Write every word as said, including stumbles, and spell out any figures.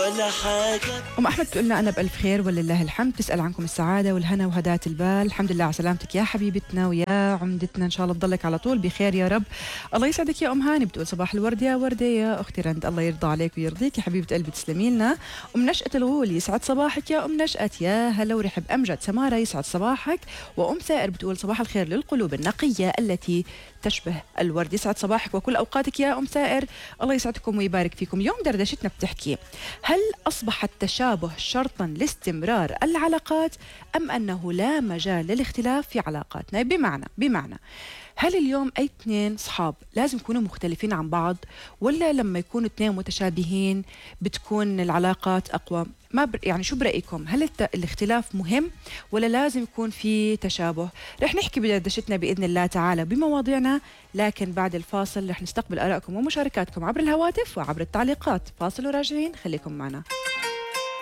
ولا حاجة. أم أحمد تقول لنا أنا بألف خير ولله الحمد، تسأل عنكم السعادة والهنا وهداة البال. الحمد لله على سلامتك يا حبيبتنا ويا عمدتنا، إن شاء الله تضلك على طول بخير يا رب. الله يسعدك يا أم هاني، بتقول صباح الورد يا وردة يا أختي رند، الله يرضى عليك ويرضيك يا حبيبة قلبي، تسلمي لنا. أم نشأة الغول يسعد صباحك يا أم نشأة، يا هلا ورحب. أمجد سمارة يسعد صباحك. وأم ثائر بتقول صباح الخير للقلوب النقية التي تشبه الورد، يسعد صباحك وكل أوقاتك يا أم ثائر، الله يسعدكم ويبارك فيكم. يوم دردشتنا بتحكي: هل أصبح التشابه شرطا لاستمرار العلاقات أم أنه لا مجال للاختلاف في علاقاتنا؟ بمعنى بمعنى هل اليوم أي اثنين صحاب لازم يكونوا مختلفين عن بعض، ولا لما يكونوا اثنين متشابهين بتكون العلاقات أقوى؟ ما بر... يعني شو برأيكم؟ هل الت... الاختلاف مهم ولا لازم يكون في تشابه؟ رح نحكي بدردشتنا بإذن الله تعالى بمواضيعنا، لكن بعد الفاصل رح نستقبل آرائكم ومشاركاتكم عبر الهواتف وعبر التعليقات. فاصل وراجعين، خليكم معنا.